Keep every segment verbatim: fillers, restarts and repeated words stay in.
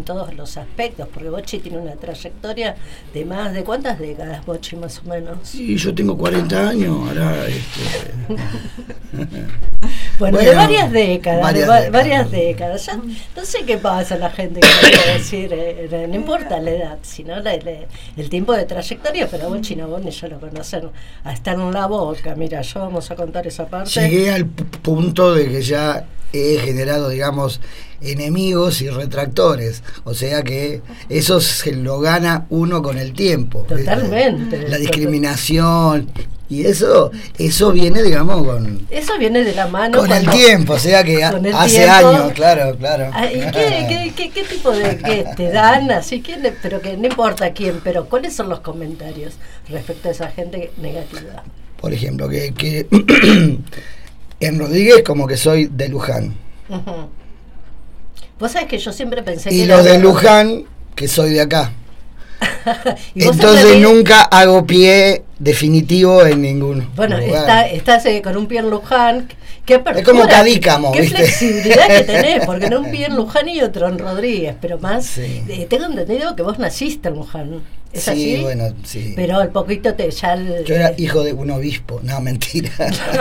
todos los aspectos, porque Bocchi tiene una trayectoria de más de ¿cuántas décadas, Bocchi, más o menos? Sí, yo tengo cuarenta años, ahora... Este... bueno, bueno, de varias décadas, varias de va- décadas. varias décadas. Ya, no sé qué pasa a la gente que quiere decir, eh, no importa la edad, sino la, la, el tiempo de trayectoria, pero Bocchi Nabone ya lo conocen hasta en la boca. Mira, yo vamos a contar esa parte. Llegué al p- punto de que ya he generado, digamos, enemigos y retractores, o sea que eso se lo gana uno con el tiempo. Totalmente. ¿Viste? La discriminación y eso eso viene, digamos, con eso viene de la mano con cuando, el tiempo, o sea que hace tiempo, años, claro, claro. ¿Y qué, qué, qué, qué tipo de qué te dan? Así que, pero que no importa quién, pero ¿cuáles son los comentarios respecto a esa gente negativa? Por ejemplo, que, que en Rodríguez como que soy de Luján. Uh-huh. Vos sabés que yo siempre pensé y que los era de Luján que soy de acá. Entonces que... nunca hago pie definitivo en ningún bueno, lugar. Está, estás eh, con un pie en Luján. Qué apertura, es como Cadícamo, qué ¿viste? flexibilidad que tenés, porque no un pie en Luján y otro en Rodríguez, pero más, sí. eh, tengo entendido que vos naciste en Luján. ¿Es sí, así? bueno, sí. Pero al poquito te ya... El, yo era hijo de un obispo, no, mentira.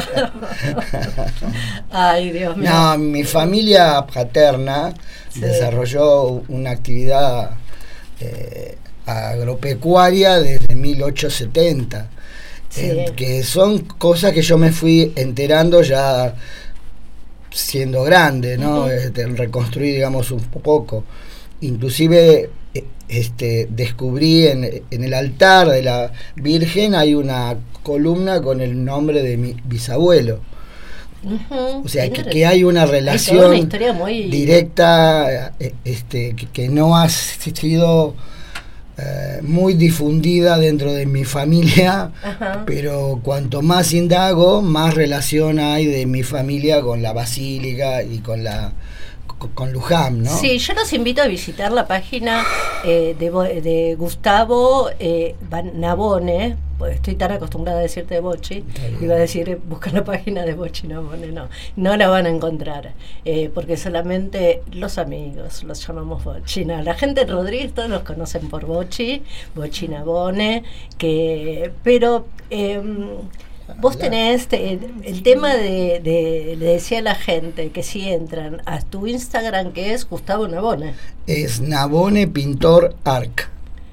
Ay, Dios mío. No, mi familia paterna sí. desarrolló una actividad eh, agropecuaria desde mil ochocientos setenta. Sí. Eh, que son cosas que yo me fui enterando ya siendo grande, ¿no? Uh-huh. Este, reconstruir, digamos, un poco. Inclusive este, descubrí en, en el altar de la Virgen hay una columna con el nombre de mi bisabuelo. Uh-huh. O sea, que, que hay una relación hay una muy... directa este, que, que no ha sido... Eh, muy difundida dentro de mi familia. Ajá. Pero cuanto más indago, más relación hay de mi familia con la basílica y con la con, con Luján, ¿no? Sí, yo los invito a visitar la página eh, de, de Gustavo eh, Nabone, pues estoy tan acostumbrada a decirte de Bocchi, iba a decir, eh, busca la página de Bocchi Nabone, no, no la van a encontrar, eh, porque solamente los amigos los llamamos Bocchi, no, la gente de Rodríguez todos los conocen por Bocchi, Bocchi Nabone, que, pero... Eh, vos tenés te, el tema de, de, le decía a la gente que si entran a tu Instagram, que es Gustavo Nabone. Es Nabone Pintor Arc.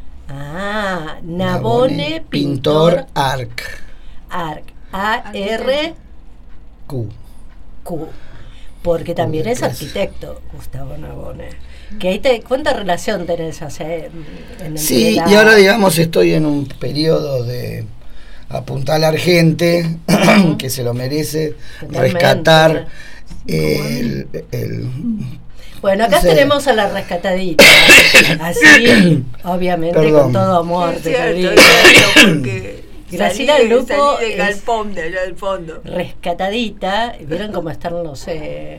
Ah, Nabone, Nabone Pintor, Pintor Arc. Arc. A R Q. Q. Porque también es arquitecto, Gustavo Nabone. Que ahí te, ¿cuánta relación tenés hace, en el Sí, la... y ahora digamos estoy en un periodo de apuntalar gente uh-huh. que se lo merece, totalmente. Rescatar el, el bueno, acá no sé. Tenemos a la rescatadita así, obviamente, Perdón. Con todo amor, es cierto, es cierto, porque Graciela Lupo de galpón de allá del fondo, rescatadita. Vieron cómo están los eh,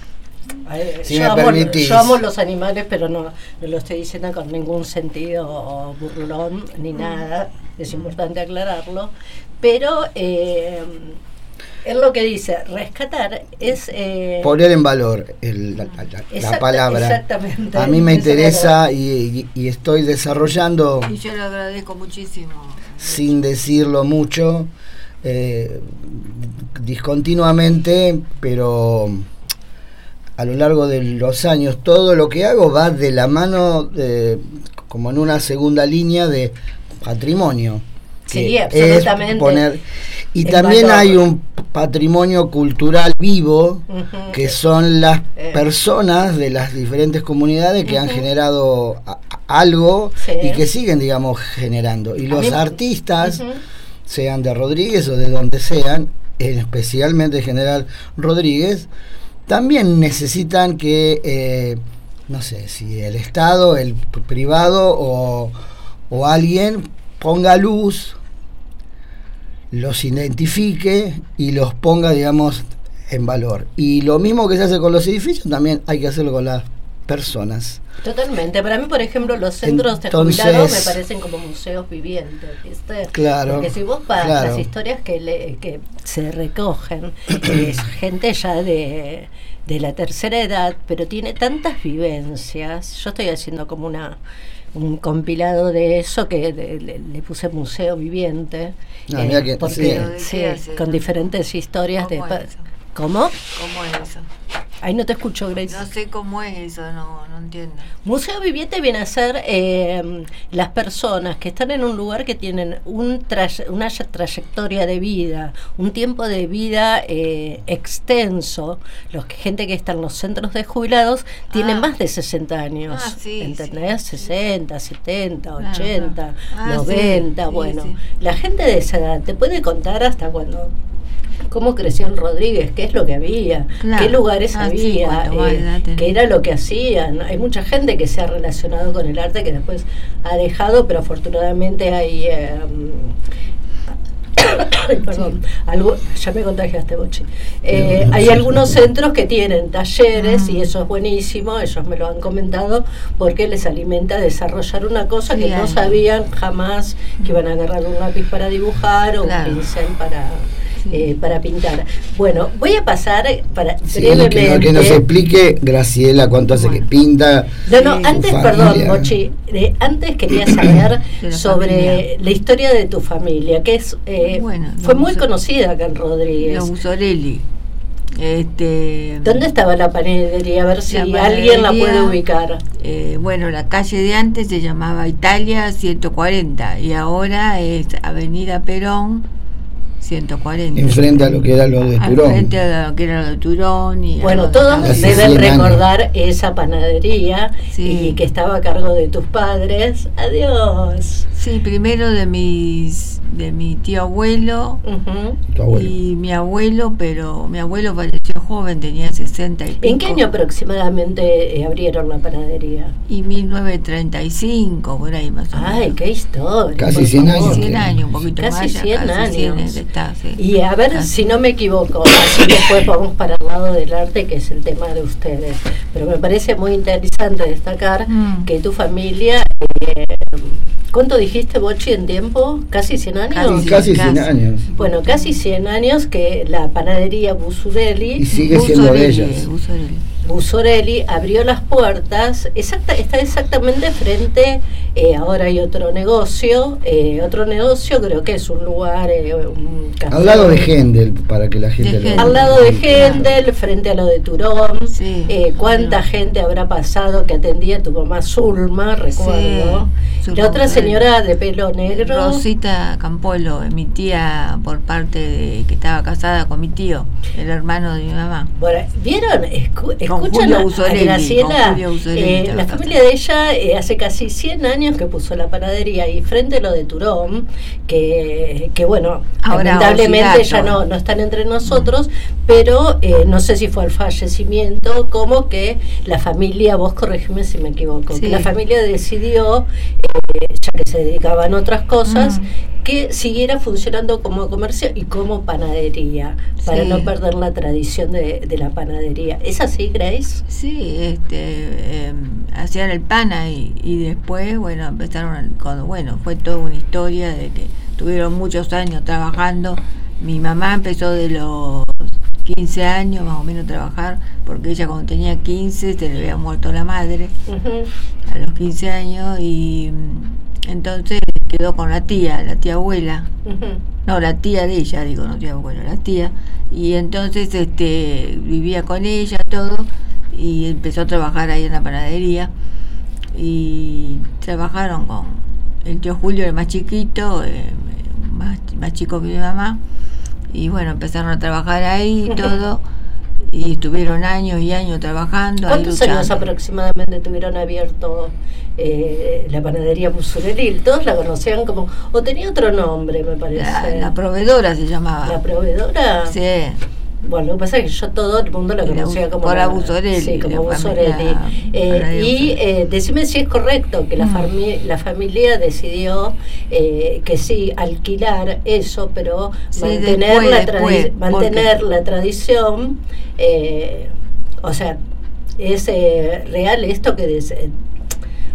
si yo, me amo, permitís. yo amo los animales, pero no, no lo estoy diciendo con ningún sentido burlón ni nada, es importante aclararlo, pero eh, es lo que dice, rescatar es... Eh, poner en valor el, la, la, exacta, la palabra. Exactamente. A mí me interesa y, y, y estoy desarrollando... Y yo lo agradezco muchísimo. Sin decirlo mucho, eh, discontinuamente, pero... a lo largo de los años, todo lo que hago va de la mano, de, como en una segunda línea de patrimonio. Sí, absolutamente. Poner, y también valor. Hay un patrimonio cultural vivo, uh-huh. que son las eh. personas de las diferentes comunidades que uh-huh. han generado a, a algo sí. y que siguen, digamos, generando. Y los artistas, uh-huh. sean de Rodríguez o de donde sean, especialmente General Rodríguez, también necesitan que, eh, no sé, si el Estado, el privado o, o alguien ponga luz, los identifique y los ponga, digamos, en valor. Y lo mismo que se hace con los edificios, también hay que hacerlo con las personas. Totalmente. Para mí, por ejemplo, los centros de jubilados me parecen como museos vivientes, ¿viste? Claro. Porque si vos vas claro. las historias que, le, que se recogen, es gente ya de, de la tercera edad, pero tiene tantas vivencias. Yo estoy haciendo como una un compilado de eso que de, le, le puse Museo Viviente, no, eh, que, porque sí. sí, con diferentes historias. ¿Cómo de es eso? ¿Cómo? ¿Cómo es eso? Ahí no te escucho, Grace. No sé cómo es eso, no, no entiendo. Museo Viviente viene a ser eh, las personas que están en un lugar que tienen un tray- una trayectoria de vida, un tiempo de vida eh, extenso. Los que, gente que está en los centros de jubilados tiene Ah. más de sesenta años, Ah, sí, ¿entendés? sí, sí. sesenta, setenta, Claro, ochenta, claro. Ah, noventa, sí, sí, bueno. sí. La gente de esa edad te puede contar hasta cuando... cómo creció en Rodríguez, qué es lo que había, Claro. qué lugares Ah, sí, había, cuanto más eh, edad tenés. qué era lo que hacían. Hay mucha gente que se ha relacionado con el arte que después ha dejado, pero afortunadamente hay... Eh, ay, perdón, algo, ya me contagiaste, Bochi. Eh, hay algunos centros que tienen talleres Mm. y eso es buenísimo, ellos me lo han comentado, porque les alimenta desarrollar una cosa Sí, que no hay. sabían jamás, que iban a agarrar un lápiz para dibujar o Claro. un pincel para... Sí. Eh, para pintar. Bueno, voy a pasar para Sí, brevemente. que, que nos explique Graciela cuánto hace Bueno. que pinta. No, no, Sí, antes, tu perdón, familia. Bochi, eh, antes quería saber De la sobre familia. la historia de tu familia, que es eh, Bueno, fue los muy Buso- conocida acá en Rodríguez. Los Busorelli. Este, ¿Dónde estaba la panadería? A ver si La alguien la panadería- puede ubicar. eh, bueno, la calle de antes se llamaba Italia ciento cuarenta y ahora es Avenida Perón ciento cuarenta. Enfrente a lo que era lo de Al Turón. frente a lo que era lo de Turón. Y Bueno, algo todos de- Hace deben cien años. recordar esa panadería Sí. y que estaba a cargo de tus padres. Adiós. Sí, primero de mis de mi tío abuelo Ujú. Tu abuelo. y mi abuelo, pero mi abuelo falleció joven, tenía sesenta y pico. ¿En qué año aproximadamente eh, abrieron la panadería? Y mil novecientos treinta y cinco, por ahí más o menos. Ay, qué historia. Casi por cien favor. años. cien años, un poquito Casi más. ya, cien casi cien años. está, sí. Y a ver Casi. si no me equivoco, así después vamos para el lado del arte, que es el tema de ustedes. Pero me parece muy interesante destacar Mm. que tu familia, eh, ¿cuánto dijiste, Bochi, en tiempo? ¿Casi cien años? Casi Casi cien casi. años. Bueno, casi cien años que la panadería Y Busurelli, sigue siendo de Busorelli, ellas. Busorelli. Busorelli abrió las puertas, exacta, está exactamente frente, eh, ahora hay otro negocio, eh, otro negocio creo que es un lugar, eh, un café. Al lado de Gendel, para que la gente De lo Gendel. Al lado de Claro. Gendel, frente a lo de Turón. Sí, Eh, ¿Cuánta Turón. gente habrá pasado que atendía a tu mamá Zulma, recuerdo? Sí, La otra Zulma señora de pelo negro. Rosita Campolo, mi tía por parte de que estaba casada con mi tío, el hermano de mi mamá. Bueno, ¿vieron? Escu- Con escuchan Julio a- a Busorelli, Graciela. con Julio Busorelli Eh, estaba la casada. familia de ella eh, hace casi cien años que puso la panadería y frente a lo de Turón, que, que bueno, Ahora lamentablemente Osigato. ya no, no están entre nosotros, pero eh, no sé si fue al fallecimiento, como que la familia, vos corregime si me equivoco, Sí. que la familia decidió, eh, ya que se dedicaban a otras cosas, Mm. que siguiera funcionando como comercio y como panadería, para Sí. no perder la tradición de, de la panadería. ¿Es así, Grace? Sí, este, eh, hacían el pan ahí y después, bueno, empezaron con, bueno, fue toda una historia de que tuvieron muchos años trabajando. Mi mamá empezó de los quince años más o menos a trabajar, porque ella cuando tenía quince se le había muerto la madre Ujú. a los quince años y mm, entonces quedó con la tía, la tía abuela. Ujú. No, la tía de ella, digo, no tía abuela, la tía. Y entonces este vivía con ella, todo, y empezó a trabajar ahí en la panadería. Y trabajaron con el tío Julio, el más chiquito, eh, más, más chico que mi mamá. Y bueno, empezaron a trabajar ahí y todo. Y estuvieron años y años trabajando. ahí ¿Cuántos años luchando. aproximadamente tuvieron abierto eh, la panadería Busurelli? Todos la conocían como, o tenía otro nombre, me parece. La, la proveedora se llamaba. ¿La proveedora? Sí. Bueno, lo que pasa es que yo todo el mundo la Y la conocía Bus- como por la- la Busorelli, sí, como la Busorelli. familia- Eh, Ana de y Busorelli. eh, decime si es correcto que la, Mm. fami- la familia decidió eh, que sí, alquilar eso, pero Sí, mantener, después, la, tradi- después, mantener porque- la tradición. eh, o sea, es eh, real esto que des- eh,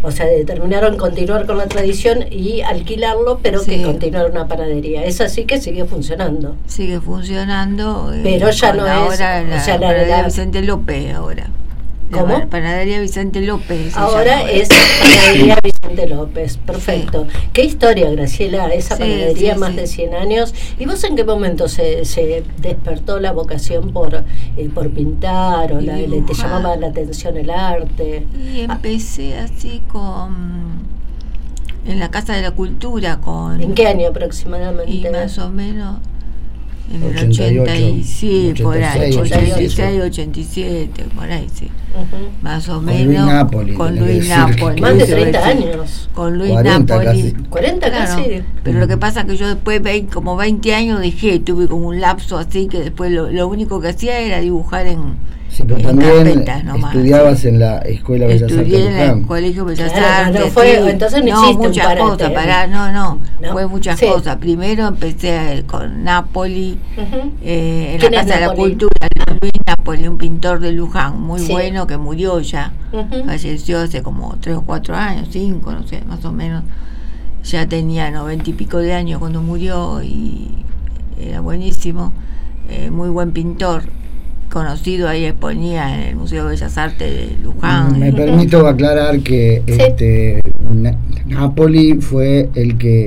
o sea, determinaron continuar con la tradición y alquilarlo, pero sí. que continuar una panadería. Es así que sigue funcionando. Sigue funcionando. Pero ya no ahora es... La, o sea, la, panadería la, Vicente López ahora. ¿Cómo? La panadería Vicente López. Ahora es panadería Vicente López. Perfecto. Sí. Qué historia, Graciela, esa sí, panadería, sí, más sí. de cien años. ¿Y vos en qué momento se, se despertó la vocación por, eh, por pintar o la, le, te llamaba la atención el arte? Y empecé ah. así con... en la Casa de la Cultura. con ¿En qué año aproximadamente? Y más o menos... en el ochenta y sí, ochenta y seis, por ahí, ochenta y seis, ochenta y siete, por ahí, sí. Uh-huh. Más o menos. Con Luis Napoli. Con Luis Napoli. Más de treinta años. Con Luis Napoli. Casi. cuarenta claro, casi. Pero lo que pasa es que yo después, como veinte años, dejé, tuve como un lapso así que después lo, lo único que hacía era dibujar en. Sí, pero en también nomás, estudiabas sí. en la Escuela Bellas Artes. Estudié en el Colegio Bellas claro, Artes. No, fue, sí. entonces no, no hiciste muchas un parate, cosas, ¿eh? para, no, no, no, fue muchas sí. cosas. Primero empecé con Napoli, uh-huh. eh, en la Casa de la Cultura, Luis Napoli, un pintor de Luján, muy sí. bueno, que murió ya, uh-huh. falleció hace como tres o cuatro años, cinco, no sé, más o menos. Ya tenía noventa y pico de años cuando murió y era buenísimo, eh, muy buen pintor. Conocido, ahí exponía en el Museo de Bellas Artes de Luján. Me permito aclarar que sí. este Napoli fue el que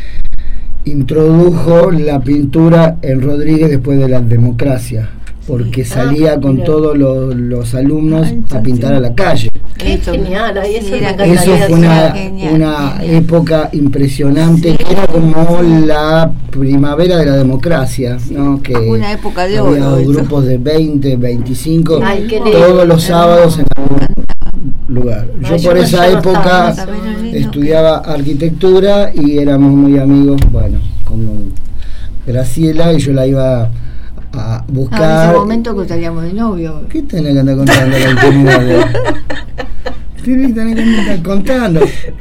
introdujo la pintura en Rodríguez después de la democracia, porque sí. salía ah, con mira. todos los, los alumnos ah, a pintar sí. a la calle. Qué eso, genial, ahí eso, era, eso fue una, genial, una genial. época impresionante, sí. que era como la primavera de la democracia, sí. ¿no? Que una época de había oro, grupos eso. de veinte, veinticinco, Ay, todos los sábados en algún lugar. Yo Ay, por yo esa época estudiaba arquitectura y éramos muy amigos, bueno, con Graciela, y yo la iba a buscar. Ah, en ese momento que salíamos de novio. ¿Qué tenés que andar contando la intimidad? ¿Qué tenés que andar contando?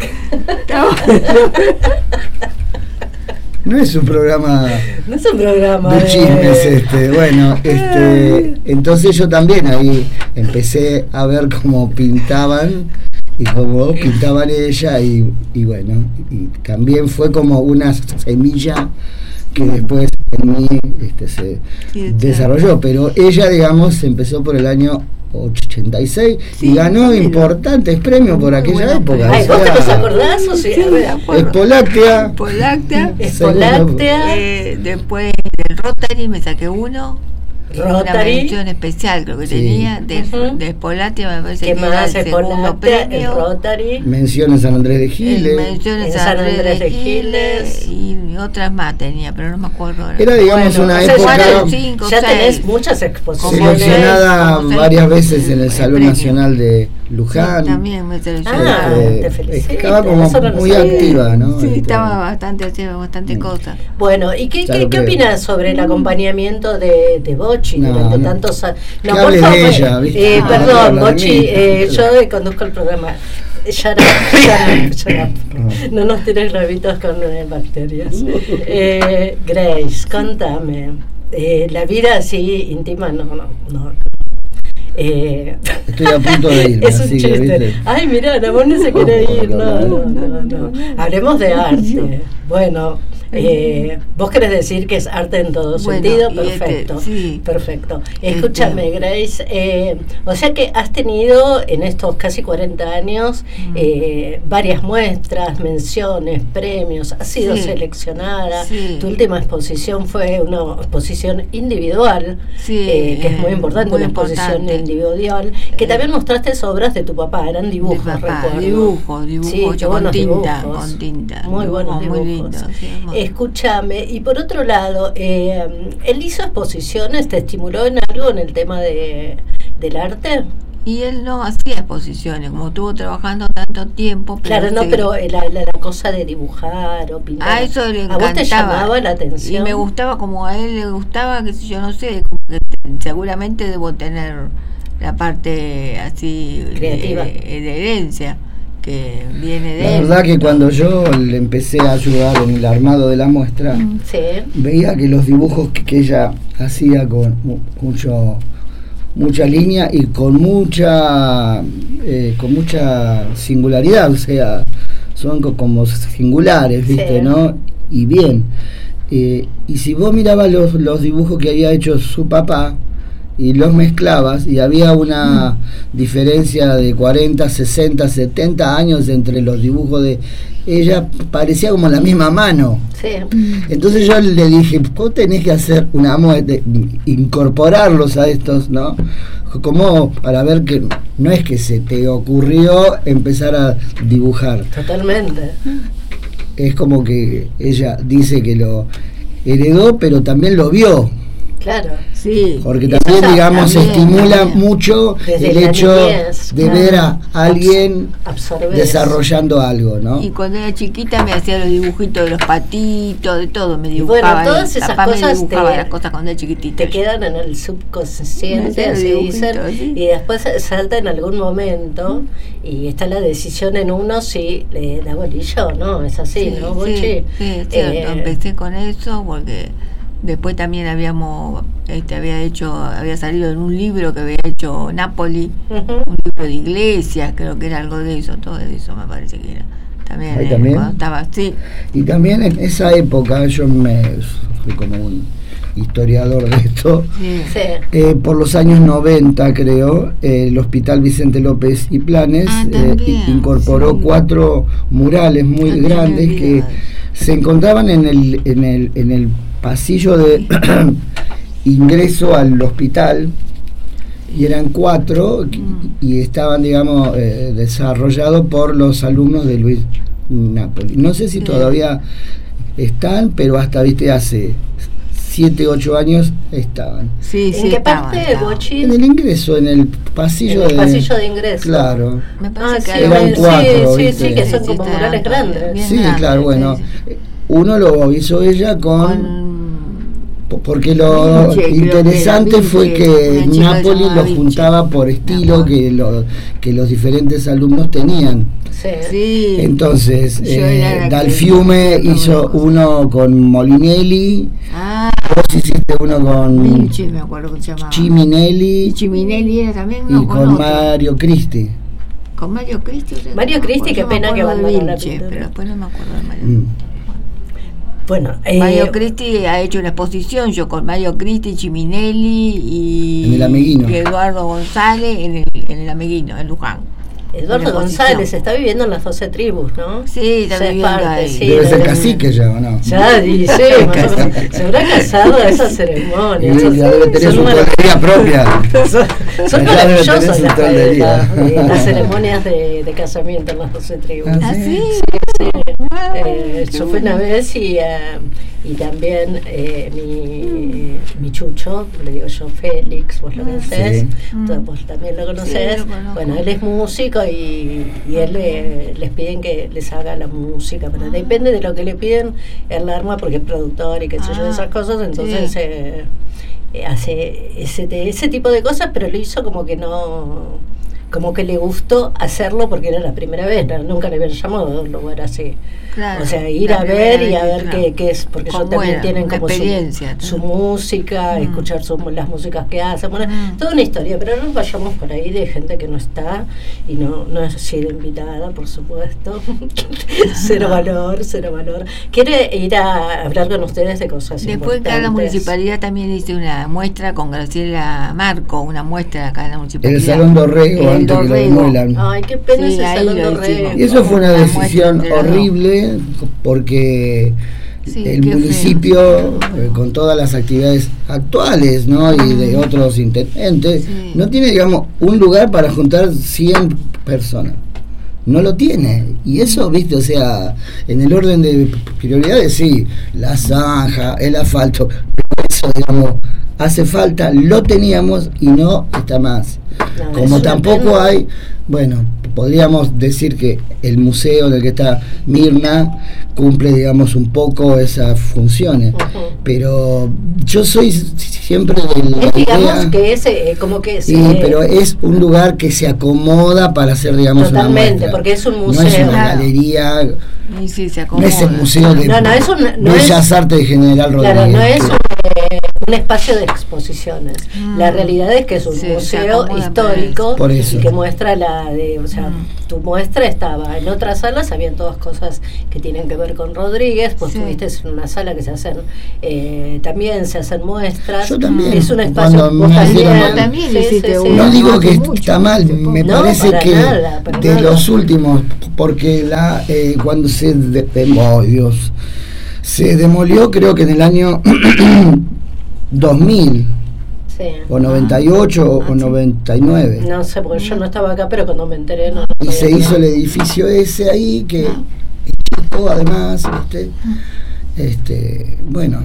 No es un programa. No es un programa de chismes, este. Bueno, este. Entonces yo también ahí empecé a ver cómo pintaban y cómo pintaban ella y, y bueno, y también fue como una semilla que después en mí este, se sí, desarrolló, pero ella, digamos, empezó por el año ochenta y seis sí, y ganó sí, importantes premios por aquella bueno, época. Ay, ¿vos te los acordás? O sea, Espoláctea. Espoláctea. Espoláctea. Eh, después del Rotary me saqué uno. Rotary. Una mención especial creo que sí. tenía de, uh-huh. de Espolatia, me parece que era el segundo premio. El Rotary. Mención en San Andrés de Giles. Mención en San Andrés, Andrés de Giles. Y otras más tenía, pero no me acuerdo ahora. Era, digamos, bueno, una o sea, época. Cinco, ya seis, tenés muchas exposiciones. Seleccionada seis, varias veces en el Salón premio. Nacional de Luján. Sí, también me seleccionó. Ah, eh, te felicito. Estaba como no muy sabía. activa, ¿no? Sí, estaba bastante, hacía bastante mm. cosas. Bueno, ¿y qué, qué, qué opinas sobre el acompañamiento de, de Bochi no, durante no. tantos años? No, por favor. De ella, eh, ah, perdón, Bochi, eh, yo conduzco el programa. Ya no, ya no, ya no. No nos tires gravitos con eh, bacterias. Eh, Grace, contame. Eh, la vida así íntima, no, no, no. Eh, Estoy a punto de ir. Es un chiste. Ay, mirá, la Mone se quiere ir. No, no, no, no. Hablemos de arte. Bueno, eh, vos querés decir que es arte en todo bueno, sentido. Perfecto. Este, sí. Perfecto. Escúchame, Grace. Eh, o sea que has tenido en estos casi cuarenta años eh, varias muestras, menciones, premios. Has sido sí. seleccionada. Sí. Tu última exposición fue una exposición individual, sí, eh, que es muy importante, muy una exposición importante. individual, que también mostraste obras de tu papá, eran dibujos, papá, recuerdo. Dibujos, dibujos, sí, hecho con, tinta, dibujos. con tinta. Muy buenos dibujos. Muy lindo, sí, muy... Escúchame, y por otro lado, eh, ¿él hizo exposiciones? ¿Te estimuló en algo en el tema de, del arte? Y él no hacía exposiciones, como estuvo trabajando tanto tiempo. Pero claro, no, sí. pero la, la, la cosa de dibujar o pintar. A eso le encantaba. ¿A vos te llamaba la atención? Y me gustaba, como a él le gustaba, que si yo no sé, como que seguramente debo tener la parte así creativa de, de herencia que viene de la él. verdad que cuando yo le empecé a ayudar en el armado de la muestra, sí. veía que los dibujos que, que ella hacía con mucho mucha línea y con mucha eh, con mucha singularidad, o sea, son co- como singulares, ¿viste? Sí. ¿No? Y bien. Eh, y si vos mirabas los, los dibujos que había hecho su papá y los mezclabas, y había una mm. diferencia de cuarenta, sesenta, setenta años entre los dibujos de ella, parecía como la misma mano. Sí. Entonces yo le dije, vos tenés que hacer una muestra, incorporarlos a estos, ¿no? Como para ver que no es que se te ocurrió empezar a dibujar. Totalmente. Es como que ella dice que lo heredó, pero también lo vio. Claro, sí. Porque también, ya, digamos, también, estimula también. mucho desde el hecho niñez, de claro. ver a alguien Absorbes. desarrollando algo, ¿no? Y cuando era chiquita me hacía los dibujitos de los patitos, de todo, me dibujaba. Bueno, todas esas cosas me dibujaba te, las cosas cuando era chiquitita. Te quedan en el subconsciente, así dicen, ¿sí? Y después salta en algún momento mm. y está la decisión en uno si le da bolillo o no, es así, sí, ¿no, Bochi? Sí, sí, es cierto, eh, empecé con eso porque... Después también habíamos, este, había hecho, había salido en un libro que había hecho Napoli, uh-huh. un libro de iglesias, creo que era algo de eso, todo de eso me parece que era. También, eh, también? Cuando estaba, sí. Y también en esa época, yo me fui como un historiador de esto, sí. eh, por los años noventa creo, eh, el Hospital Vicente López y Planes ah, eh, incorporó sí. cuatro murales muy ah, grandes que se encontraban en el, en el, en el pasillo de ingreso al hospital, y eran cuatro mm. y estaban, digamos, eh, desarrollados por los alumnos de Luis Napoli. No sé si todavía están, pero hasta, viste, hace siete, ocho años estaban. Sí, ¿En sí, qué estaban, parte de Bochi? En el ingreso, en el pasillo, en el de, pasillo de ingreso. Claro. Me parece ah, que sí, eran cuatro. Sí, ¿viste? sí, que son sí, como sí, murales grandes. Sí, grande, claro, bueno. Sí, sí. Uno lo hizo ella con... con porque lo Vinci, interesante fue que Napoli lo Vinci. juntaba por estilo no, que, lo, que los diferentes alumnos tenían. Sí. Sí. Entonces, eh, Dal Fiume hizo uno con Molinelli. Ah. Vos hiciste uno con Vinci, me acuerdo que se llamaba. Ciminelli. Y Ciminelli era también. Y no, con, con Mario Cristi. Con Mario Cristi. Mario Cristi, qué pena que abandonó la pintura. Pero después no me acuerdo de Mario. Mm. Bueno, eh, Mario Cristi ha hecho una exposición, yo con Mario Cristi, Ciminelli y, en el Ameguino. y Eduardo González en el, en el Ameguino, en Luján. Eduardo González está viviendo en las doce tribus, ¿no? Sí, está se viviendo parte, ahí. Sí, debe ser cacique ya, ¿o no? Ya, y sí, se habrá casado a esa ceremonia. Y ya debe tener su toldería propia. Son, son maravillosas las, las, las ceremonias de, de casamiento en las doce tribus. ¿Ah, sí? Sí, sí. Eh, yo fui una vez y, uh, y también eh, mi, mi chucho, le digo yo Félix, vos lo conocés, sí. Entonces, vos también lo conocés. Sí, lo bueno, él es músico y, y él le, les piden que les haga la música, pero depende de lo que le piden, él la arma porque es productor y qué sé yo, de esas cosas, entonces sí. eh, eh, hace ese, ese tipo de cosas, pero lo hizo como que no... como que le gustó hacerlo porque era la primera vez, no, nunca le habían llamado a un lugar así. Claro, o sea, ir a ver y a ver claro. qué, qué es, porque ellos también era, tienen como su, su música, mm. escuchar su, las músicas que hacen, bueno, mm. toda una historia, pero no nos vayamos por ahí de gente que no está y no, no ha sido invitada, por supuesto. Cero valor, cero valor. Quiere ir a hablar con ustedes de cosas Después importantes. acá en la municipalidad también hice una muestra con Graciela Marco, una muestra acá en la municipalidad. El Salón Dorrego, antes que lo demuelan. Ay, qué pena sí, ese Salón Dorrego. Y eso fue una decisión horrible, porque sí, el municipio, eh, con todas las actividades actuales, ¿no? y de otros intendentes, sí. no tiene, digamos, un lugar para juntar cien personas. No lo tiene. Y eso, viste, o sea, en el orden de prioridades, sí, la zanja, el asfalto, pero eso, digamos, hace falta, lo teníamos y no está más. No, como tampoco hay, bueno, podríamos decir que el museo en el que está Mirna cumple, digamos, un poco esas funciones, uh-huh. pero yo soy siempre de la es, digamos idea, que es eh, como que sí, eh, pero es un lugar que se acomoda para hacer, digamos, totalmente, una muestra. Porque es un museo, no es una claro. galería, sí, sí, se no es el museo de no, no, es un, no Bellas es, Artes de General Rodríguez. Claro, no es un, eh, un espacio de exposiciones. Mm. La realidad es que es un sí, museo histórico y que muestra la de, o sea, mm. tu muestra estaba en otras salas, habían todas cosas que tienen que ver con Rodríguez, pues sí. tuviste en una sala que se hacen, eh, también se hacen muestras. Yo también. Es un espacio también, también sí, sí, sí, no sí. digo que mucho, está mal, me no, parece que nada, de nada. los últimos, porque la eh, cuando se de, oh Dios, se demolió creo que en el año dos mil sí. o noventa y ocho ah, o sí. noventa y nueve. No sé, porque yo no estaba acá, pero cuando me enteré no. Y se hizo nada. El edificio ese ahí que chico además, este, este, bueno,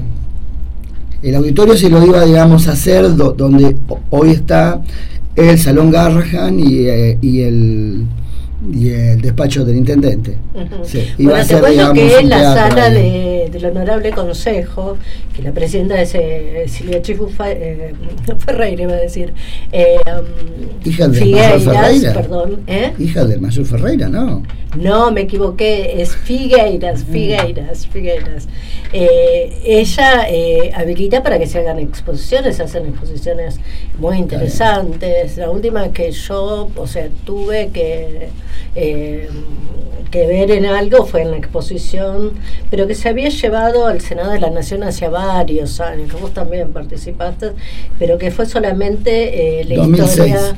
el auditorio se lo iba, digamos, a hacer do, donde hoy está el Salón Garrahan y, eh, y el y el despacho del intendente. Uh-huh. Sí, iba bueno, a ser, te cuento que es la sala de, del Honorable Consejo, que la presidenta es eh, Silvia Chifu eh, Ferreira, iba a decir. Eh, um, Hija del Mayor Ferreira. Perdón, ¿eh? Hija del Mayor Ferreira, ¿no? No, me equivoqué, es Figueiras, Figueiras, Figueiras. Eh, ella eh, habilita para que se hagan exposiciones, se hacen exposiciones muy interesantes. La última que yo, o sea, tuve que eh, que ver en algo fue en la exposición, pero que se había llevado al Senado de la Nación hace varios años, que vos también participaste, pero que fue solamente eh, la dos mil seis. Historia.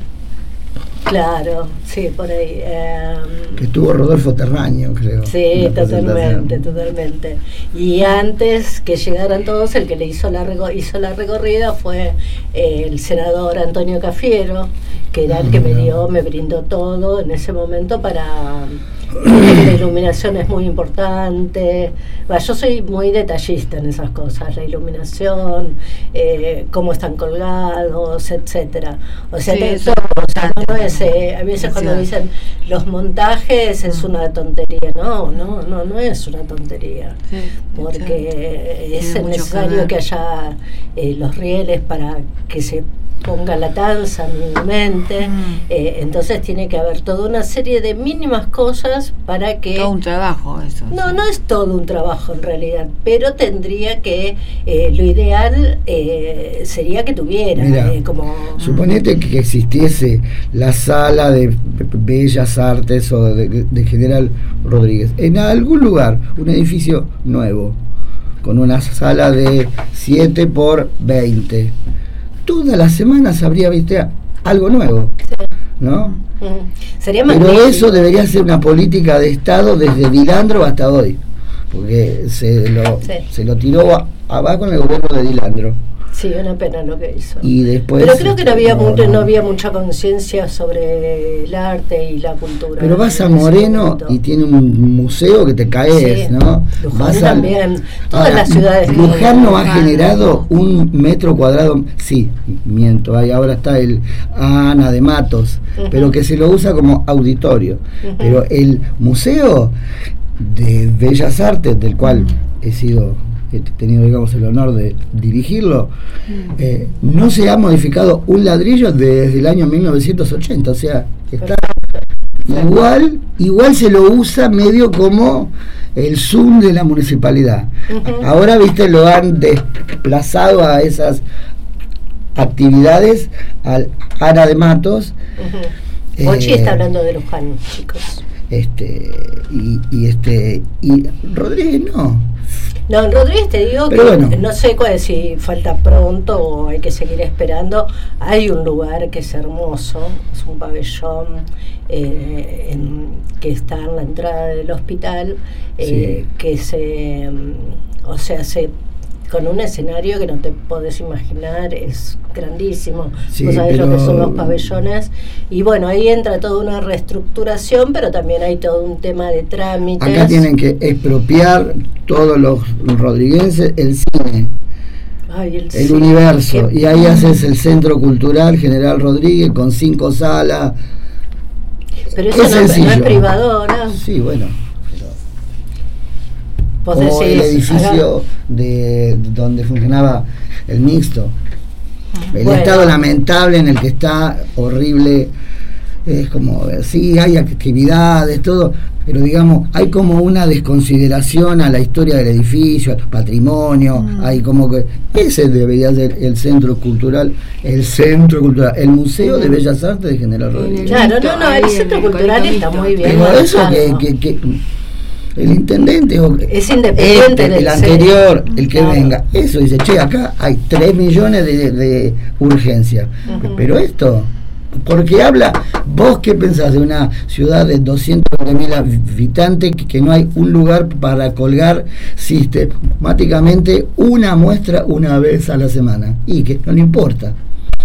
Claro, sí, por ahí. Eh, que estuvo Rodolfo Terraño, creo. Sí, totalmente, totalmente. Y antes que llegaran todos, el que le hizo la, rego- hizo la recorrida fue eh, el senador Antonio Cafiero, que era el que me dio, me brindó todo en ese momento para... La iluminación es muy importante. Bueno, yo soy muy detallista en esas cosas, la iluminación, eh, cómo están colgados, etcétera. O sea, sí, que todo, o sea, no es, eh, a veces cuando dicen los montajes es una tontería, no, no, no, no es una tontería, sí, porque sí. es necesario que haya eh, los rieles para que se ponga la tanza mínimamente, mm. eh, entonces tiene que haber toda una serie de mínimas cosas para que... Todo un trabajo eso. No, sí. no es todo un trabajo en realidad, pero tendría que, eh, lo ideal eh, sería que tuviera, Mira, eh, como... Suponete que existiese la sala de Bellas Artes o de, de General Rodríguez, en algún lugar, un edificio nuevo, con una sala de siete por veinte. Todas las semanas habría, viste, algo nuevo, ¿no? Mm. Sería Pero magnífico. Eso debería ser una política de Estado desde Dilandro hasta hoy, porque se lo, sí. se lo tiró a, abajo en el gobierno de Dilandro. Sí, una pena lo que hizo. Y después, pero creo que no había, no, mucho, no había mucha conciencia sobre el arte y la cultura. Pero vas a Moreno y tiene un museo que te caes, sí. ¿no? Luján vas también. A, todas a, las ciudades. Luján no ha generado un metro cuadrado. Sí, miento. Ahí ahora está el Ana de Matos, uh-huh. pero que se lo usa como auditorio. Uh-huh. Pero el museo de Bellas Artes, del cual uh-huh. he sido... he tenido, digamos, el honor de dirigirlo, eh, no se ha modificado un ladrillo desde el año mil novecientos ochenta, o sea, está igual, igual se lo usa medio como el Zoom de la municipalidad. Uh-huh. Ahora, viste, lo han desplazado a esas actividades al Ana de Matos. Uh-huh. Bochi eh, está hablando de Luján, chicos. Este, y, y este, y Rodríguez no. No, en Rodríguez te digo Pero que bueno. no sé cuál, si falta pronto o hay que seguir esperando. Hay un lugar que es hermoso, es un pabellón eh, en, que está en la entrada del hospital, eh, sí. que se, o sea, se con un escenario que no te podés imaginar, es grandísimo. Sí, vos sabés pero... lo que son los pabellones. Y bueno, ahí entra toda una reestructuración, pero también hay todo un tema de trámites. Acá tienen que expropiar todos los rodriguenses el cine. Ay, el, el cine, universo. ¿Qué? Y ahí haces el Centro Cultural General Rodríguez con cinco salas. Pero eso no, no es privado ahora. Sí, bueno. O decís, el edificio ahora, de donde funcionaba el mixto, el bueno. estado lamentable en el que está, horrible, es como, sí, hay actividades, todo, pero digamos, hay como una desconsideración a la historia del edificio, al patrimonio, mm. hay como que ese debería ser el centro cultural, el centro cultural, el Museo de Bellas Artes de General Rodríguez. Claro, no, no, el centro cultural está muy bien. Pero eso que, que, que el intendente o es independiente este, el anterior, el que claro. venga, eso dice, che, acá hay tres millones de, de urgencias, uh-huh. pero esto, porque habla, vos qué pensás de una ciudad de doscientos mil habitantes que, que no hay un lugar para colgar sistemáticamente una muestra una vez a la semana, y que no le importa.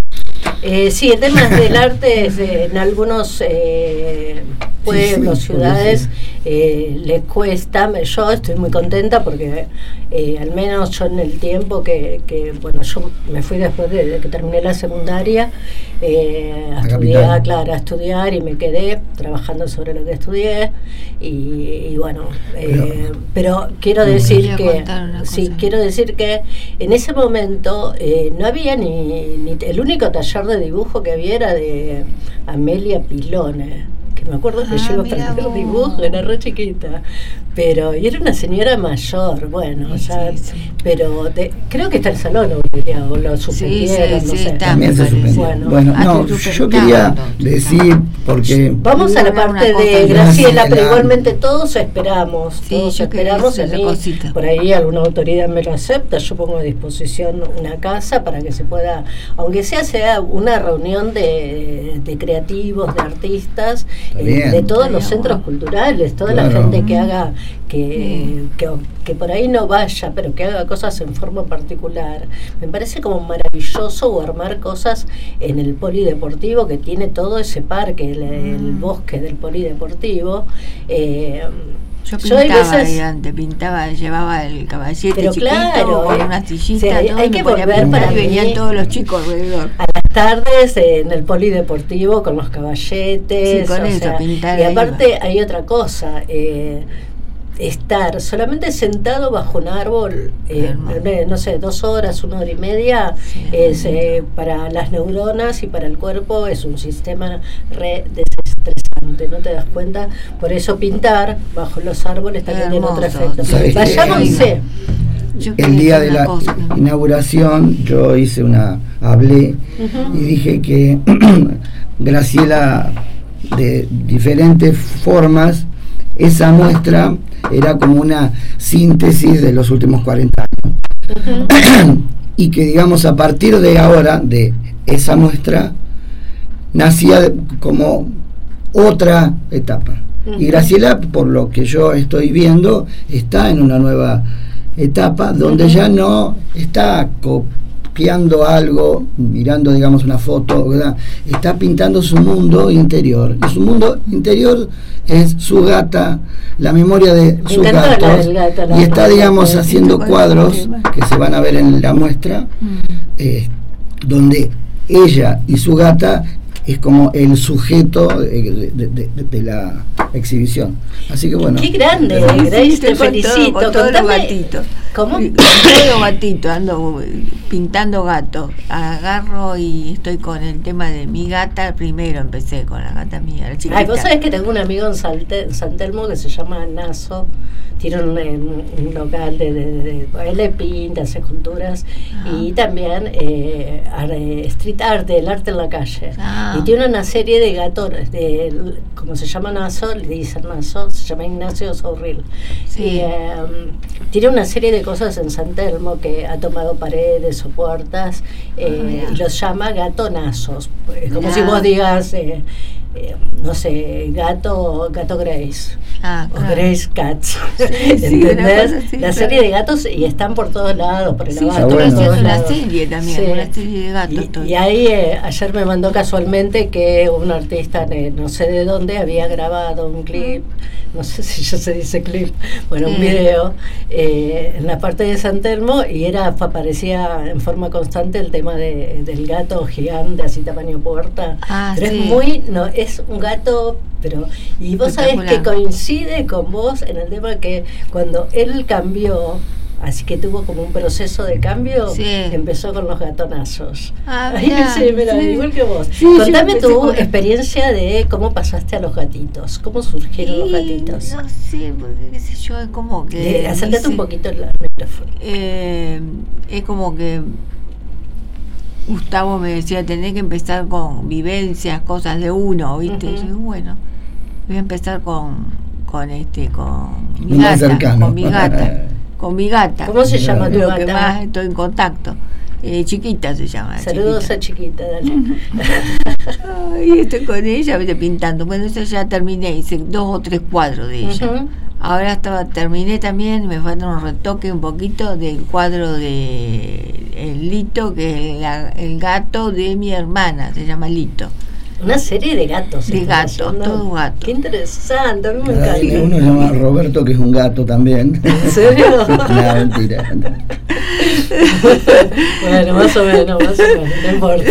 Eh, sí, el tema del arte es, eh, en algunos eh, pueblos, sí, sí, ciudades, eh, les cuesta. Yo estoy muy contenta porque eh, al menos yo en el tiempo que, que bueno, yo me fui después de, de que terminé la secundaria eh, a estudiar, claro, a estudiar y me quedé trabajando sobre lo que estudié y, y bueno, eh, pero, pero quiero decir que sí, quiero decir que en ese momento eh, no había ni, ni el único taller de dibujo que había era de Amelia Pilone, que me acuerdo que ah, yo iba a aprender dibujo, era re chiquita, pero y era una señora mayor, bueno, sí, ya, sí, sí. pero de, creo que está el salón o lo suspendieron, sí, sí, no sí, sé. También se suspendió. Bueno, bueno no, yo quería decir, porque vamos a la parte de Graciela, pero igualmente todos esperamos, sí, todos esperamos, a mí, por ahí alguna autoridad me lo acepta, yo pongo a disposición una casa para que se pueda, aunque sea sea una reunión de, de creativos, de artistas, eh, de todos los centros culturales, toda claro. la gente que haga que, mm. que, que por ahí no vaya, pero que haga cosas en forma particular. Me parece como maravilloso o armar cosas en el polideportivo que tiene todo ese parque, el, mm. el bosque del polideportivo. Eh, Yo pintaba yo veces, ahí antes, pintaba, llevaba el caballete pero chiquito, claro, eh, una sillita, o sea, todo, hay que volver para y venían todos los chicos alrededor. A las tardes eh, en el polideportivo con los caballetes, sí, con o eso, sea, pintar y aparte iba. Hay otra cosa, eh, estar solamente sentado bajo un árbol, eh, no sé, dos horas, una hora y media, sí, es eh, para las neuronas y para el cuerpo es un sistema re desestresante, ¿no te das cuenta? Por eso pintar bajo los árboles también tiene otro efecto. Vayámonos. El día de la cosa. inauguración yo hice una, hablé uh-huh. y dije que Graciela, de diferentes formas, esa muestra era como una síntesis de los últimos cuarenta años. Uh-huh. Y que, digamos, a partir de ahora, de esa muestra, nacía como otra etapa. Uh-huh. Y Graciela, por lo que yo estoy viendo, está en una nueva etapa donde uh-huh. ya no está copiando algo, mirando, digamos, una foto, ¿verdad? Está pintando su mundo interior. Y su mundo interior es su gata, la memoria de sus gatos, gato, y está, digamos, haciendo cuadros que se van a ver en la muestra, eh, donde ella y su gata es como el sujeto de, de, de, de la exhibición. Así que bueno. Qué grande, Grace, te felicito. Con todos los gatitos. ¿Cómo? Con todos los gatitos, ando pintando gatos. Agarro y estoy con el tema de mi gata. Primero empecé con la gata mía, la chiquita. Ay, vos sabés que tengo un amigo en, Salte, en San Telmo que se llama Naso. Tiene un, un local de, de, de, de él le pinta, hace esculturas ah. y también eh, street art, el arte en la calle. Ah. Y tiene una serie de gatos, de, como se llama Naso, le dicen Naso, se llama Ignacio Sourril. Sí. Y eh, tiene una serie de cosas en San Telmo que ha tomado paredes o puertas eh, ah, y los llama gatonazos. Como ya. si vos digas, eh, eh, no sé, gato, gato Grace. Ah, claro. O Grace Cats. Sí, ¿entendés? Sí, la serie claro. de gatos y están por todos lados, por el sí, gato. Bueno. Estoy haciendo una serie también, sí. una serie de gatos. Y, y ahí eh, ayer me mandó casualmente que un artista, de, no sé de dónde, había grabado un clip, no sé si ya se dice clip, bueno, sí. un video eh, en la parte de San Telmo y era aparecía en forma constante el tema de, del gato gigante, así tamaño puerta. Ah, pero sí. es muy, no, es un gato, pero y vos sabés que coincide con vos en el tema que cuando él cambió Así que tuvo como un proceso de cambio. Sí. Empezó con los gatonazos. Ah, Ahí mirá, sí, mira, sí. igual que vos. Sí, Contame yo tu empecé con- experiencia de cómo pasaste a los gatitos. ¿Cómo surgieron los Y gatitos? No sé, porque qué sé yo, es como que... Eh, acércate dice- un poquito al micrófono. Eh, es como que Gustavo me decía, tenés que empezar con vivencias, cosas de uno, ¿viste? Ujú. Y yo digo, bueno, voy a empezar con, con este, con mi Lo más gata, cercano. con mi gata, con mi gata. ¿Cómo se llama tu Lo que gata? más estoy en contacto. Eh, chiquita se llama. Saludos chiquita. a Chiquita, dale. Ay, estoy con ella, viste, pintando. Bueno, eso ya terminé, hice dos o tres cuadros de ella. Ujú. Ahora estaba, terminé también, me falta un retoque un poquito del cuadro de el Lito, que es la- el gato de mi hermana, se llama Lito. Una serie de gatos. De estás gatos, haciendo. todo gato. Qué interesante, a mí me Hay encanta. uno se llama Roberto, que es un gato también. ¿En serio? No, mentira. Bueno, más o menos, más o menos, no importa.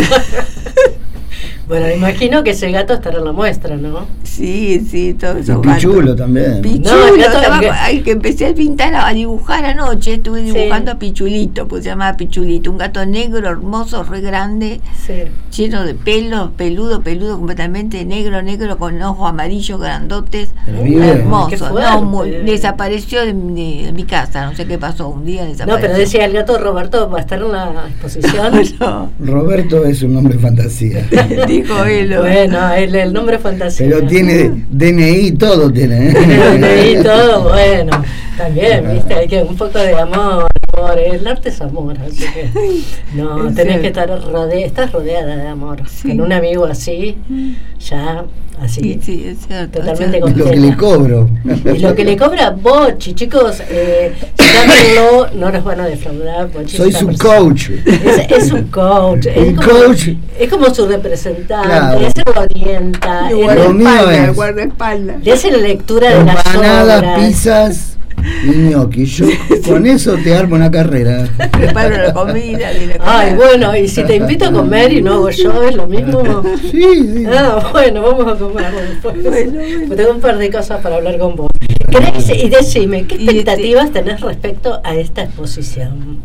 Bueno, me imagino que ese gato estará en la muestra, ¿no? Sí, sí, todo Y eso. Pichulo también. Pichulo, No, el gato- estaba- el ga- ay, que empecé a pintar, a dibujar anoche, estuve Sí. dibujando a Pichulito, pues se llamaba Pichulito, un gato negro, hermoso, re grande, Sí. lleno de pelos, peludo, peludo, completamente negro, negro, con ojos amarillos grandotes, Pero vive. Qué hermoso. fuerte. No, muy- desapareció de, de- de mi casa, no sé qué pasó, un día desapareció. No, pero decía el gato Roberto va a estar en la exposición. No, Roberto es un nombre fantasía. dijo él. Bueno, el, el nombre fantasía. Pero tiene D N I, todo tiene. ¿eh? Y todo, bueno, también, viste, hay que un poco de amor, amor, el arte es amor, así que no, Es tenés cierto. que estar rodeada, estás rodeada de amor, Sí. con un amigo así, ya, así, Sí, sí, es cierto. Totalmente es Es cierto. lo que le cobro. y lo que le cobra Bochi, chicos, eh, llámenlo, no nos van a defraudar, Bochi Soy es su una persona- coach. Es, es un coach, es Un como, coach. es como su representante, Claro. ese lo orienta, Y él Lo le- mío guardaespaldas, es- guardaespaldas. le hace la lectura de las Empanadas, obras. pizzas y gnocchi. Yo con eso te armo una carrera. Preparo la comida. de la Ay, comida. bueno, y si te invito a comer y no hago yo, es lo mismo. Sí, sí. Ah, bueno, vamos a comer después. Bueno, bueno. Pues tengo un par de cosas para hablar con vos. ¿Querés, y decime, ¿qué Y expectativas tenés respecto a esta exposición?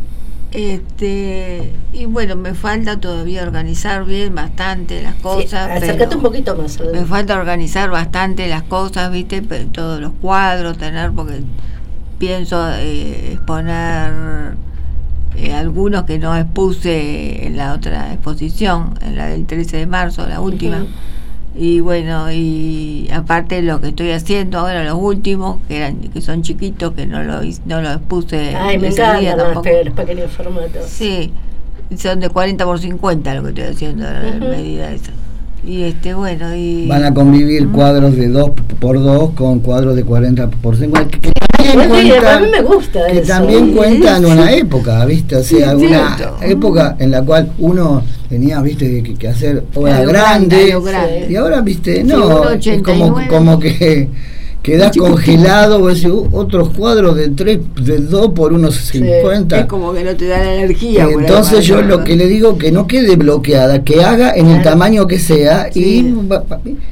Este, y bueno, me falta todavía organizar bien bastante las cosas. Sí, acércate pero un poquito más. al- Me falta organizar bastante las cosas, ¿viste? Pero todos los cuadros, tener, porque pienso eh, exponer eh, algunos que no expuse en la otra exposición, en la del trece de marzo, la última. Ujú. Y bueno, y aparte lo que estoy haciendo ahora, los últimos, que eran que son chiquitos, que no lo hice- no lo expuse Ay, me ese día encantan los, tampoco. pe- los pequeños formatos. Sí, son de cuarenta por cincuenta lo que estoy haciendo, la Ujú. medida esa. Y este, bueno, y... Van a convivir cuadros de dos por dos con cuadros de cuarenta por cincuenta. Que también Bueno, y a cuentan, mí me gusta que eso. también cuentan una época, ¿viste? O sea, Sí, una cierto. época en la cual uno tenía, ¿viste? Que, que hacer obra Algo grande. grande, algo grande. Y ahora, ¿viste? Sí, No, uno es ochenta y como, nueve. como que quedás congelado, vos decís, "Uh, otros cuadros de tres, de dos por unos cincuenta. Es como que no te da la energía. por ahí, Entonces yo para- lo que le digo que no quede bloqueada, que haga en el Claro. tamaño que sea Sí. y, va-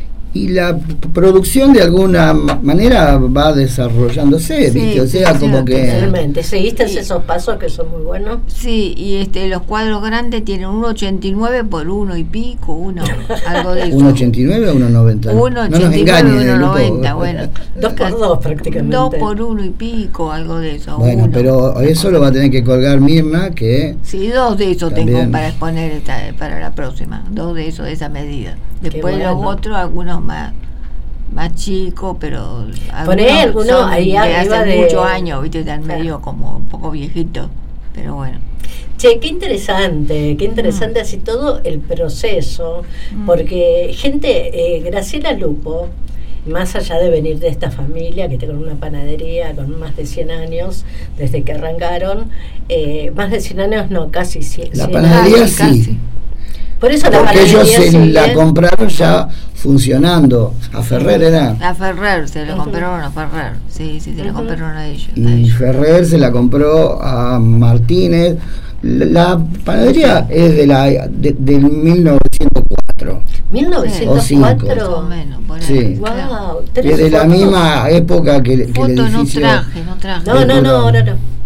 y la p- producción de alguna ma- manera va desarrollándose, Sí, ¿viste? O sea, sí, como sí, que... Totalmente. ¿Seguiste Sí. esos pasos que son muy buenos? Sí, y este los cuadros grandes tienen uno ochenta y nueve por uno y pico, uno, algo de eso. ¿uno ochenta y nueve o uno noventa? uno No nos ochenta y nueve, engañen, uno el grupo. noventa, bueno. Dos por dos prácticamente. Dos por uno y pico, algo de eso. Bueno, uno. pero eso lo va a tener que colgar Mirna, que... Sí, dos de esos tengo También. para exponer esta, para la próxima, dos de esos de esa medida. Después bueno. los otros, algunos más más chicos, pero Poné algunos alguno son ahí de arriba hace de- muchos años, viste, están Claro. medio como un poco viejitos, pero bueno. Che, qué interesante, qué interesante así todo el proceso, Mm. porque gente, eh, Graciela Lupo, más allá de venir de esta familia que tiene una panadería con más de cien años, desde que arrancaron, eh, más de cien años, no, casi cien. La cien panadería años. sí. Por eso la Porque panadería ellos se sigue- la compraron ya funcionando. A Ferrer era... A Ferrer, se lo Ujú. compraron a Ferrer, sí, sí, se lo Ujú. compraron a ellos. a Y ellos. Ferrer se la compró a Martínez. La, la panadería es de la de, del mil novecientos cuatro. mil novecientos Más cuatro. o menos, por ahí. Sí. Claro. Wow, Que es de la misma época que, que el Foto no edificio. traje, no traje. No, no, no, ahora no.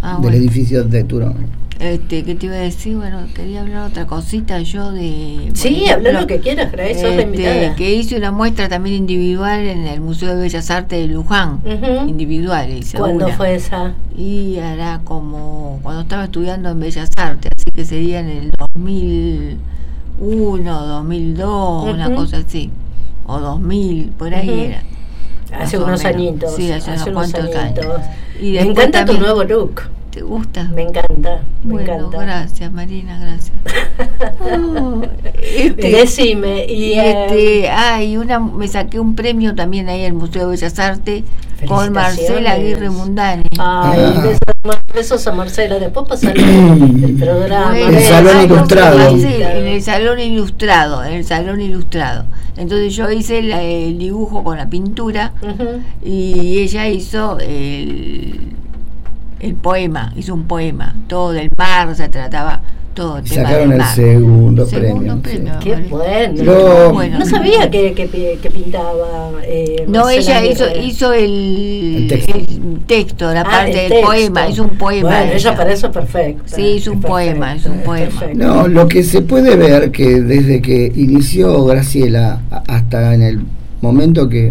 Ah, del bueno. edificio de Turón. Este, ¿qué te iba a decir? Bueno, quería hablar otra cosita yo de... Sí, habla lo que quieras, Grace, sos la invitada. Este, que hice una muestra también individual en el Museo de Bellas Artes de Luján. Uh-huh. Individual, hice ¿Cuándo una. fue esa? Y hará como cuando estaba estudiando en Bellas Artes, así que sería en el dos mil uno, dos mil dos, uh-huh. una cosa así, o dos mil, por ahí uh-huh. era. Hace unos añitos. Sí, hace, hace unos cuantos años. Y me encanta también, tu nuevo look. ¿Te gusta? Me encanta, me bueno, encanta. Gracias, Marina, gracias. oh, este, Decime. Y, este, ah, y una, me saqué un premio también ahí en el Museo de Bellas Artes con Marcela Aguirre Mundani. Ay, ah. besos a Marcela. Después pasaré el programa. Bueno, el salón ay, ilustrado. No, sí, en el salón ilustrado, en el salón ilustrado. Entonces yo hice el, el dibujo con la pintura uh-huh. y ella hizo el... el poema, hizo un poema, todo del mar, se trataba todo el tema sacaron del el mar. segundo, segundo premio, premio sí. Qué bueno. Lo, bueno. No sabía que, que, que pintaba. Eh, no, ella hizo, hizo el, el, texto. el texto, la ah, parte del texto. Poema, hizo un poema. Bueno, ella, ella para eso perfecto. Sí, hizo un poema, hizo un poema. No, lo que se puede ver que desde que inició Graciela hasta en el momento que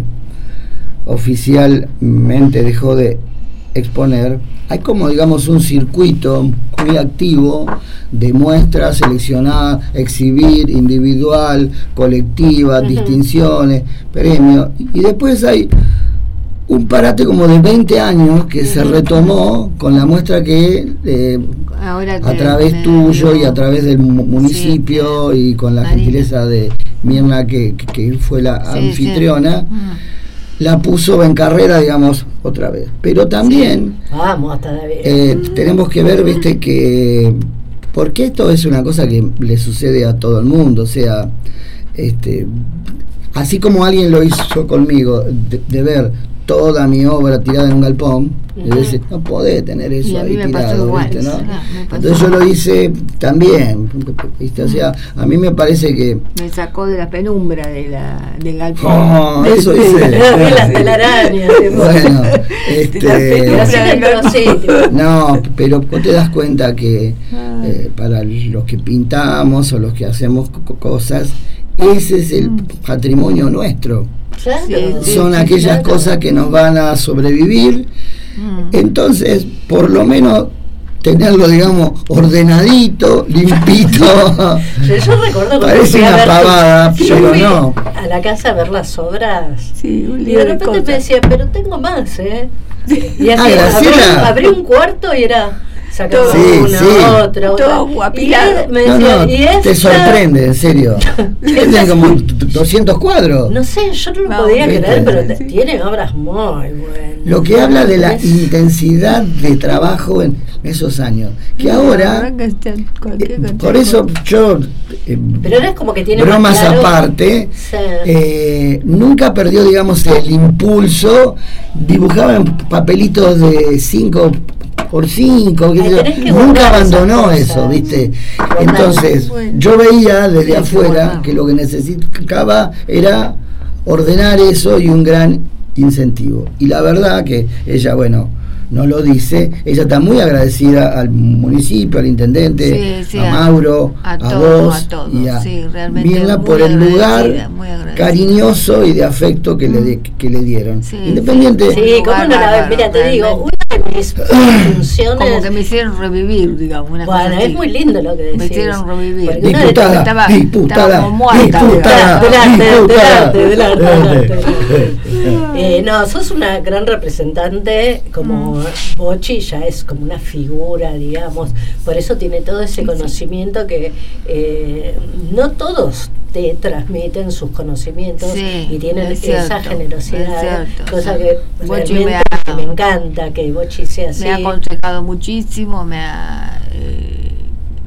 oficialmente dejó de exponer, hay como digamos un circuito muy activo de muestras, seleccionar, exhibir, individual, colectiva, uh-huh. distinciones, premios, y después hay un parate como de veinte años que uh-huh. se retomó con la muestra que eh, Ahora a través me, tuyo me, y a través del municipio sí, y con la Marina. Gentileza de Mirna que, que, que fue la sí, anfitriona sí. Uh-huh. la puso en carrera, digamos, otra vez. Pero también sí. Vamos, eh, tenemos que ver, viste, que porque esto es una cosa que le sucede a todo el mundo, o sea, este, así como alguien lo hizo conmigo, de, de ver toda mi obra tirada en un galpón, uh-huh. y decir, no podés tener eso ahí tirado, igual, ¿viste, no? Entonces yo lo hice también, ¿viste? O sea, a mí me parece que me sacó de la penumbra de la, del galpón. Oh, eso hice. De las telarañas. Bueno, este, no, pero vos te das cuenta que eh, para los que pintamos o los que hacemos cosas, ese es el mm. patrimonio nuestro. Claro, sí, son sí, aquellas claro. cosas que nos van a sobrevivir. Mm. Entonces, por lo menos tenerlo, digamos, ordenadito, limpito. Yo, yo recuerdo parece una pavada, tu, pero no. A la casa a ver las obras. Sí, un y de repente me decía, pero tengo más, ¿eh? Y así ah, abrí, abrí un cuarto y era sacaba sí, una, sí. otra, otra. Todo guapilado. Me decía, no, no, ¿y esta? te sorprende, en serio. Tiene como doscientos cuadros. No sé, yo no lo no, podía ¿viste? creer, pero sí. tiene obras muy buenas. Lo que habla de la es... intensidad de trabajo en esos años. Que no, ahora, no, eh, por eso yo, eh, pero ahora es como que tiene bromas claro, aparte, sí. eh, nunca perdió, digamos, el impulso. Dibujaba en papelitos de cinco por cinco, Ay, nunca abandonó eso, ¿viste? Entonces, bueno. yo veía desde sí, afuera bueno. que lo que necesitaba era ordenar eso y un gran incentivo. Y la verdad que ella, bueno, no lo dice, ella está muy agradecida al municipio, al intendente, sí, sí, a Mauro, a, a todo, vos a todo, y a sí, Mirna por el lugar cariñoso y de afecto que, mm. le, que le dieron. Sí, Independiente. Sí, ¿cómo no la Mira, te digo, una de mis funciones. Como que me hicieron revivir, digamos. Una bueno, cosa es muy lindo lo que decís. Me hicieron revivir. Diputada, estaba, diputada, estaba como muerta. Diputada, delante, diputada, delante, delante, delante. eh, no, sos una gran representante, como mm. Bochi ya es como una figura, digamos. Por eso tiene todo ese sí, conocimiento sí. que eh, no todos te transmiten sus conocimientos sí, y tienen esa cierto, generosidad, cosa que Bochi realmente me, ha, me encanta que Bochi sea así. Me ha aconsejado muchísimo, me ha eh,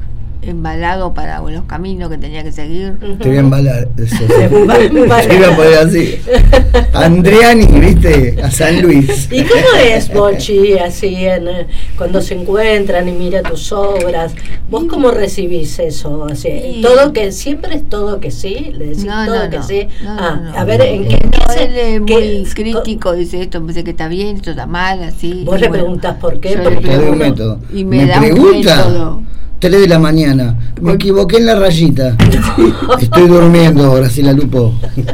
embalado para los caminos que tenía que seguir. Te voy a embalar. Eso, te iba a poner así. Andriani, ¿viste? A San Luis. ¿Y cómo es, Bochi, así, en, cuando se encuentran y mira tus obras? ¿Vos cómo recibís eso? Así, sí. ¿Todo que siempre es todo que sí? ¿Le decís no, todo no, que no, sí? No, ah, no, a ver, no, ¿en qué no, dice? Él es muy que, crítico, dice esto, me dice que está bien, esto está mal, así. Vos le bueno, preguntás por qué. Porque te doy un método. Y me, me da pregunta. un método. tres de la mañana. Me equivoqué en la rayita. Estoy durmiendo ahora, si la lupo.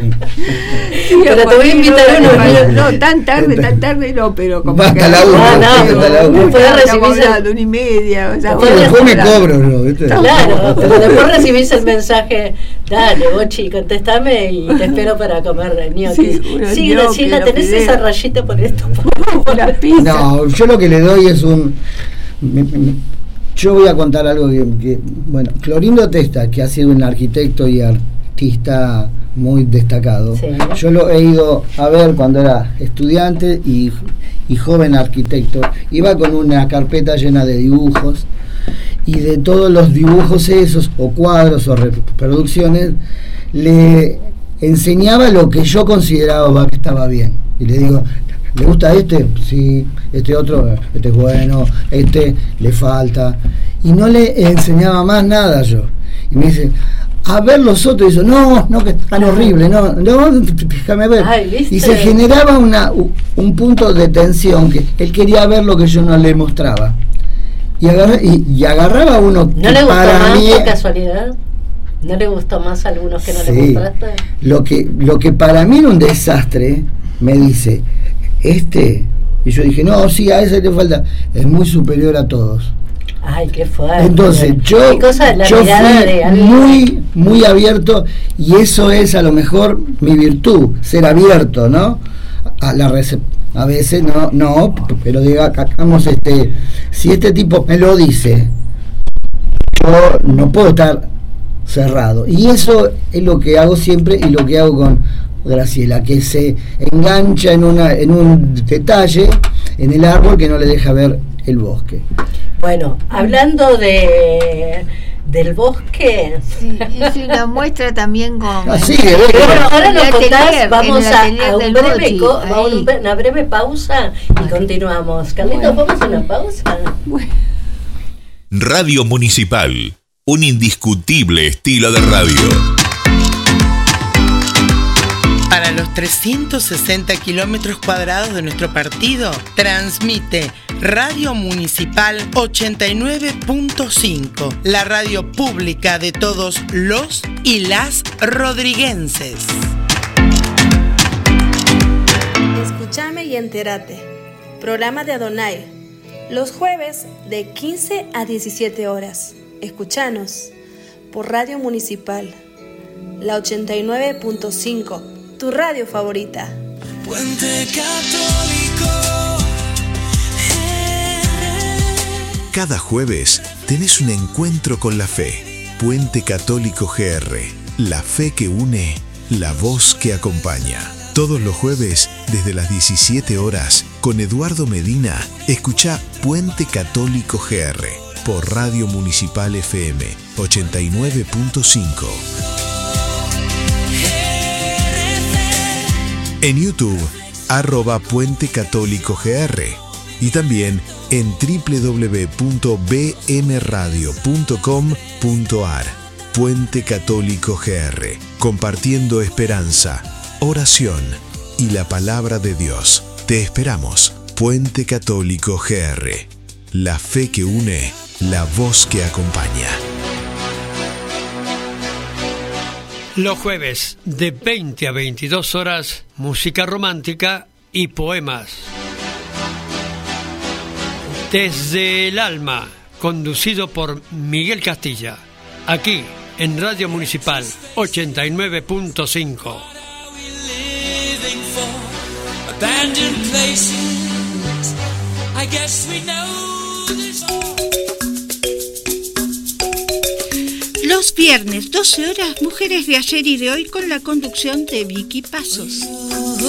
Sí, pero te voy a invitar a uno. No, no, tan tarde, tan tarde no, pero como va hasta la una. No, no, hasta la una. Después recibís el... una y media. O sea, bueno, después me cobro, ¿no? ¿Viste? Claro, pero después recibís el mensaje, dale, Bochi, contestame y te espero para comer ñoquis. Sí, sí, Graciela, tenés pide. Esa rayita por esto. Por la pizza. No, yo lo que le doy es un... Me, me, yo voy a contar algo que, que, bueno, Clorindo Testa, que ha sido un arquitecto y artista muy destacado, sí. Yo lo he ido a ver cuando era estudiante y, y joven arquitecto. Iba con una carpeta llena de dibujos, y de todos los dibujos esos, o cuadros, o reproducciones, le enseñaba lo que yo consideraba que estaba bien. Y le digo, ¿le gusta este? Sí. Este otro, este es bueno, este le falta. Y no le enseñaba más nada yo. Y me dice, a ver los otros. Y dice, no, no, que están horribles, no, no, déjame ver. Ay, y se generaba una, un punto de tensión, que él quería ver lo que yo no le mostraba. Y, agarra, y, y agarraba uno que ¿no le gustó para más mí, por casualidad? ¿No le gustó más a algunos que no sí, le mostraste? Lo que, lo que para mí era un desastre, me dice, este, y yo dije, no, sí, a ese le falta, es muy superior a todos. Ay, qué fuerte. Entonces, yo, yo fui muy, muy abierto, y eso es a lo mejor mi virtud, ser abierto, ¿no? A la recep- a veces no, no, pero digamos, este, si este tipo me lo dice, yo no puedo estar cerrado. Y eso es lo que hago siempre, y lo que hago con Graciela, que se engancha en una en un detalle en el árbol que no le deja ver el bosque. Bueno, hablando de del bosque, sí, es una muestra también con así el, es, bueno, ahora nos contás, vamos a, a un breve Bochi, co, a un, una breve pausa y continuamos. Carlitos, bueno. ¿Vamos a una pausa? Bueno. Radio Municipal, un indiscutible estilo de radio. Para los trescientos sesenta kilómetros cuadrados de nuestro partido, transmite Radio Municipal ochenta y nueve punto cinco, la radio pública de todos los y las rodriguenses. Escúchame y entérate. Programa de Adonai. Los jueves de quince a diecisiete horas. Escúchanos por Radio Municipal, la ochenta y nueve punto cinco. Tu radio favorita. Puente Católico. Cada jueves tenés un encuentro con la fe. Puente Católico G R. La fe que une, la voz que acompaña. Todos los jueves, desde las diecisiete horas, con Eduardo Medina, escuchá Puente Católico G R por Radio Municipal F M ochenta y nueve punto cinco. En YouTube, arroba Puente Católico G R, y también en doble u doble u doble u punto b m radio punto com punto a r. Puente Católico G R, compartiendo esperanza, oración y la palabra de Dios. Te esperamos. Puente Católico G R, la fe que une, la voz que acompaña. Los jueves de veinte a veintidós horas, música romántica y poemas. Desde el alma, conducido por Miguel Castilla, aquí en Radio Municipal ochenta y nueve punto cinco. Los viernes, doce horas, Mujeres de Ayer y de Hoy, con la conducción de Vicky Pasos.